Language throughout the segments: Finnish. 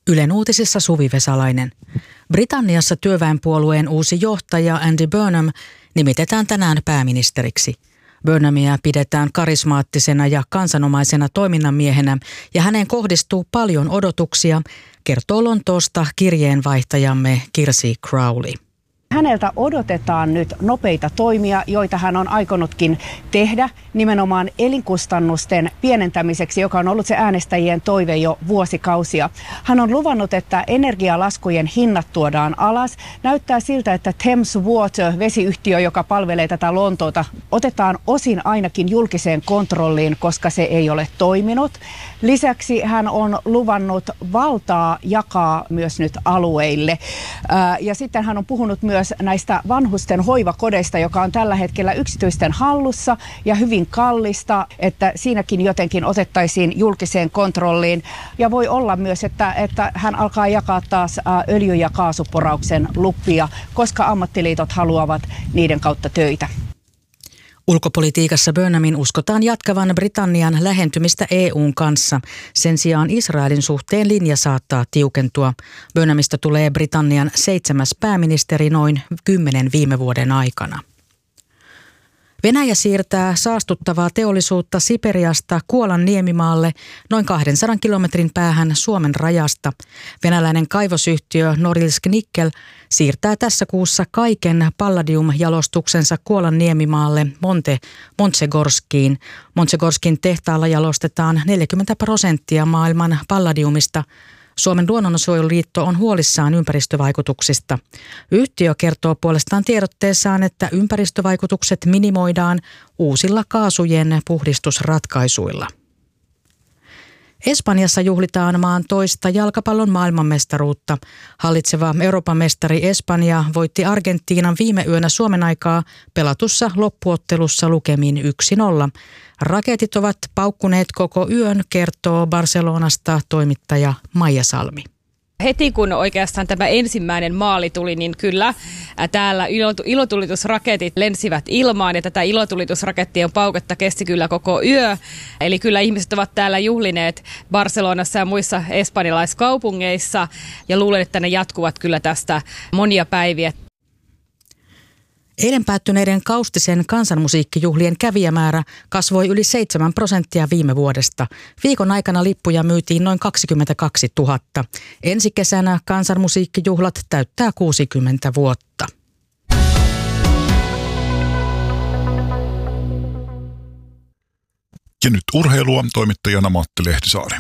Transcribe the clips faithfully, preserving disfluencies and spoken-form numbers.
Ylen uutisissa Suvi Vesalainen. Britanniassa työväenpuolueen uusi johtaja Andy Burnham nimitetään tänään pääministeriksi. Burnhamia pidetään karismaattisena ja kansanomaisena toiminnanmiehenä ja häneen kohdistuu paljon odotuksia, kertoo Lontoosta kirjeenvaihtajamme Kirsi Crowley. Häneltä odotetaan nyt nopeita toimia, joita hän on aikonutkin tehdä nimenomaan elinkustannusten pienentämiseksi, joka on ollut se äänestäjien toive jo vuosikausia. Hän on luvannut, että energialaskujen hinnat tuodaan alas. Näyttää siltä, että Thames Water, vesiyhtiö, joka palvelee tätä Lontoota, otetaan osin ainakin julkiseen kontrolliin, koska se ei ole toiminut. Lisäksi hän on luvannut valtaa jakaa myös nyt alueille. Ja sitten hän on puhunut myös myös näistä vanhusten hoivakodeista, joka on tällä hetkellä yksityisten hallussa ja hyvin kallista, että siinäkin jotenkin otettaisiin julkiseen kontrolliin. Ja voi olla myös, että, että hän alkaa jakaa taas öljy- ja kaasuporauksen luppia, koska ammattiliitot haluavat niiden kautta töitä. Ulkopolitiikassa Burnhamin uskotaan jatkavan Britannian lähentymistä E U:n kanssa. Sen sijaan Israelin suhteen linja saattaa tiukentua. Burnhamista tulee Britannian seitsemäs pääministeri noin kymmenen viime vuoden aikana. Venäjä siirtää saastuttavaa teollisuutta Siperiasta Kuolan niemimaalle noin kahdensadan kilometrin päähän Suomen rajasta. Venäläinen kaivosyhtiö Norilsk Nickel siirtää tässä kuussa kaiken palladiumjalostuksensa Kuolan niemimaalle Monte, Montsegorskiin. Montsegorskin tehtaalla jalostetaan neljäkymmentä prosenttia maailman palladiumista. Suomen luonnonsuojeluliitto on huolissaan ympäristövaikutuksista. Yhtiö kertoo puolestaan tiedotteessaan, että ympäristövaikutukset minimoidaan uusilla kaasujen puhdistusratkaisuilla. Espanjassa juhlitaan maan toista jalkapallon maailmanmestaruutta. Hallitseva Euroopan mestari Espanja voitti Argentiinan viime yönä Suomen aikaa pelatussa loppuottelussa lukemin yksi nolla. Raketit ovat paukkuneet koko yön, kertoo Barcelonasta toimittaja Maija Salmi. Heti kun oikeastaan tämä ensimmäinen maali tuli, niin kyllä täällä ilotulitusraketit lensivät ilmaan ja tätä ilotulitusrakettien pauketta kesti kyllä koko yö. Eli kyllä ihmiset ovat täällä juhlineet Barcelonassa ja muissa espanjalaiskaupungeissa ja luulen, että ne jatkuvat kyllä tästä monia päiviä. Eilen päättyneiden Kaustisen kansanmusiikkijuhlien kävijämäärä kasvoi yli seitsemän prosenttia viime vuodesta. Viikon aikana lippuja myytiin noin kaksikymmentäkaksituhatta. Ensi kesänä kansanmusiikkijuhlat täyttää kuusikymmentä vuotta. Ja nyt urheilua, toimittajana Matti Lehtisaari.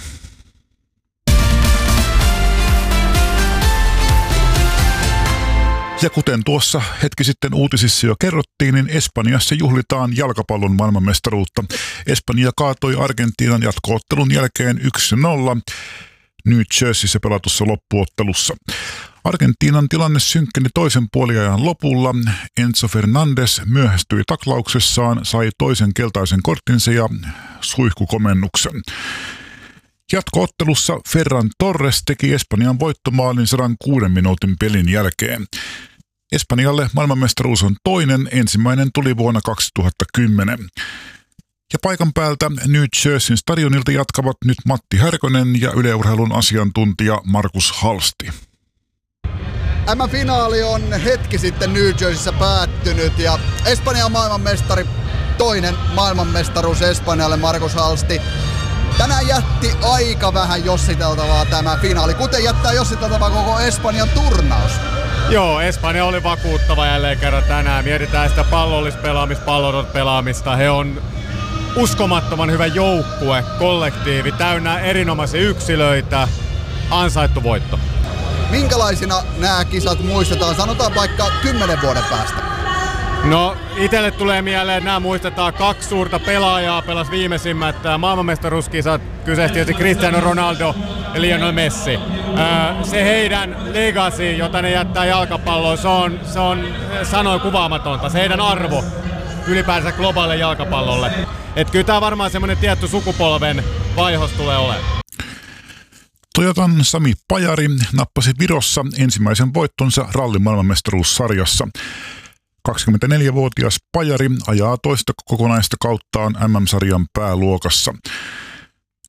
Ja kuten tuossa hetki sitten uutisissa jo kerrottiin, niin Espanjassa juhlitaan jalkapallon maailmanmestaruutta. Espanja kaatoi Argentiinan jatko-ottelun jälkeen yksi nolla New Jerseyssä pelatussa loppuottelussa. Argentiinan tilanne synkkeni toisen puoliajan lopulla. Enzo Fernandes myöhästyi taklauksessaan, sai toisen keltaisen korttinsa ja suihkukomennuksen. Jatko-ottelussa Ferran Torres teki Espanjan voittomaalin sata kuusi minuutin pelin jälkeen. Espanjalle maailmanmestaruus on toinen, ensimmäinen tuli vuonna kaksituhattakymmenen. Ja paikan päältä New Jerseyn stadionilta jatkavat nyt Matti Härkönen ja Yle Urheilun asiantuntija Markus Halsti. M M-finaali on hetki sitten New Jerseyssä päättynyt ja Espanjan maailmanmestari, toinen maailmanmestaruus Espanjalle, Markus Halsti. Tänään jätti aika vähän jossiteltavaa tämä finaali, kuten jättää jossiteltavaa koko Espanjan turnaus. Joo, Espanja oli vakuuttava jälleen kerran tänään. Mietitään sitä pallollispelaamista, pallodot pelaamista. He on uskomattoman hyvä joukkue, kollektiivi, täynnä erinomaisia yksilöitä. Ansaittu voitto. Minkälaisina nämä kisat muistetaan, sanotaan vaikka kymmenen vuoden päästä? No, itselle tulee mieleen, että nämä muistetaan kaksi suurta pelaajaa, pelas viimeisimmät maailmanmestaruuskisat, kyseessä tietysti Cristiano Ronaldo ja Lionel Messi. Se heidän legacy, jota ne jättää jalkapalloon, se on, se on sanoin kuvaamatonta. Se heidän arvo ylipäänsä globaalille jalkapallolle. Että kyllä tämä varmaan semmoinen tietty sukupolven vaihos tulee olemaan. Toyotan Sami Pajari nappasi Virossa ensimmäisen voittonsa rallin maailmanmestaruussarjassa. kaksikymmentäneljävuotias Pajari ajaa toista kokonaista kauttaan M M-sarjan pääluokassa.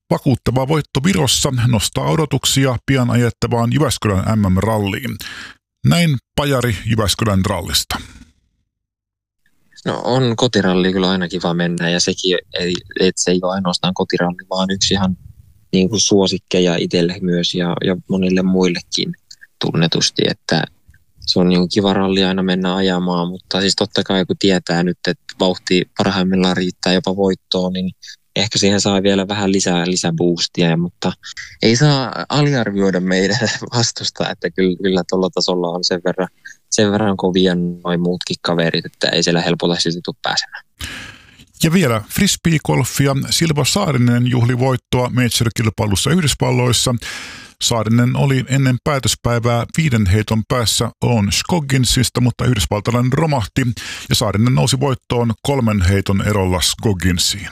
Vakuuttava voitto Virossa nostaa odotuksia pian ajettavaan Jyväskylän M M-ralliin. Näin Pajari Jyväskylän rallista. No on kotiralli kyllä aina kiva mennä ja sekin, ei, että se ei ole ainoastaan kotiralli, vaan yksi ihan niin kuin suosikkeja itselle myös ja, ja monille muillekin tunnetusti, että se on niin kiva ralli aina mennä ajamaan, mutta siis totta kai kun tietää nyt, että vauhti parhaimmillaan riittää jopa voittoon, niin ehkä siihen saa vielä vähän lisää lisäboostia, mutta ei saa aliarvioida meidän vastusta, että kyllä, kyllä tuolla tasolla on sen verran, sen verran kovia noin muutkin kaverit, että ei siellä helpolla silti tule pääsemään. Ja vielä frisbeegolfia. Silva Saarinen juhli voittoa Major-kilpailussa Yhdysvalloissa. Saarinen oli ennen päätöspäivää viiden heiton päässä On Scogginsista, mutta yhdysvaltalainen romahti ja Saarinen nousi voittoon kolmen heiton erolla Scogginsiin.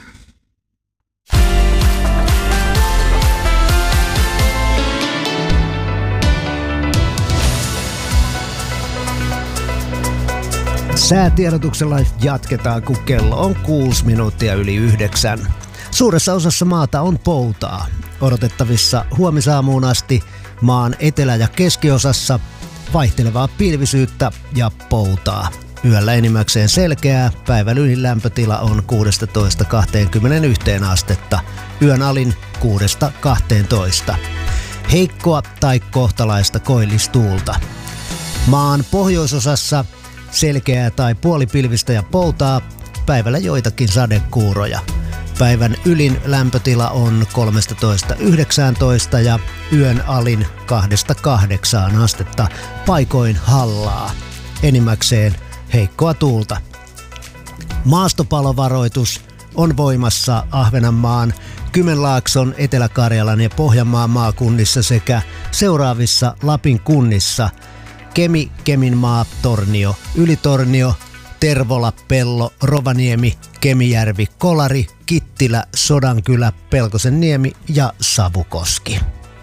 Säätiedotuksella jatketaan, kun kello on kuusi minuuttia yli yhdeksän. Suuressa osassa maata on poutaa. Odotettavissa huomisaamuun asti maan etelä- ja keskiosassa vaihtelevaa pilvisyyttä ja poutaa. Yöllä enimmäkseen selkeää, päivän ylin lämpötila on kuusitoista kaksikymmentäyksi astetta, yön alin kuudesta kahteentoista. Heikkoa tai kohtalaista koillistuulta. Maan pohjoisosassa selkeää tai puolipilvistä ja poutaa, päivällä joitakin sadekuuroja. Päivän ylin lämpötila on kolmetoista yhdeksäntoista ja yön alin kahdesta kahdeksaan astetta, paikoin hallaa. Enimmäkseen heikkoa tuulta. Maastopalovaroitus on voimassa Ahvenanmaan, Kymenlaakson, Etelä-Karjalan ja Pohjanmaan maakunnissa sekä seuraavissa Lapin kunnissa: Kemi, Keminmaa, Tornio, Ylitornio, Tervola, Pello, Rovaniemi, Kemijärvi, Kolari, Kittilä, Sodankylä, Pelkosenniemi ja Savukoski.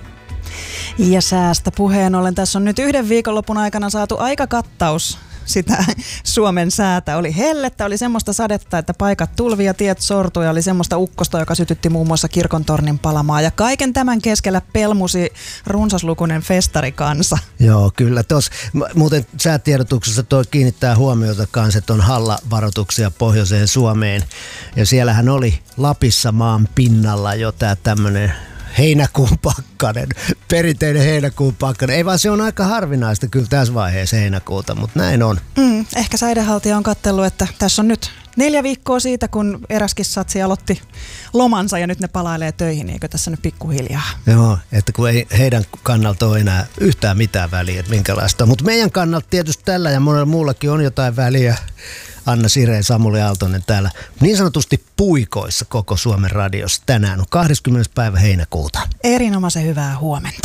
Ja säästä puheen ollen, tässä on nyt yhden viikonlopun aikana saatu aika kattaus sitä Suomen säätä. Oli hellettä, oli semmoista sadetta, että paikat tulvi ja tiet sortui, ja oli semmoista ukkosta, joka sytytti muun muassa kirkontornin palamaan. Ja kaiken tämän keskellä pelmusi runsaslukuinen festarikansa. Joo, kyllä. Tuossa muuten säätiedotuksessa toi kiinnittää huomiota kanssa, että on hallavaroituksia pohjoiseen Suomeen. Ja siellähän oli Lapissa maan pinnalla jo tää tämmönen heinäkuun pakkanen, perinteinen heinäkuun pakkanen. Ei vaan, se on aika harvinaista kyllä tässä vaiheessa heinäkuuta, mutta näin on. Mm, ehkä säidehaltija on katsellut, että tässä on nyt neljä viikkoa siitä, kun eräskissatsi aloitti lomansa ja nyt ne palailee töihin, eikö tässä nyt pikkuhiljaa? Joo, että kun ei heidän kannalta ole enää yhtään mitään väliä, että minkälaista. Mutta meidän kannalta tietysti tällä ja monella muullakin on jotain väliä. Anna Sireen, Samuli Aaltonen täällä niin sanotusti puikoissa koko Suomen radiossa. Tänään on kahdeskymmenes päivä heinäkuuta. Erinomaisen hyvää huomenta.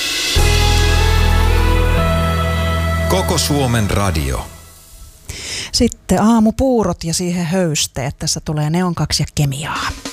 Koko Suomen radio. Sitten aamupuurot ja siihen höysteet. Tässä tulee Neon kaksi ja Kemiaa.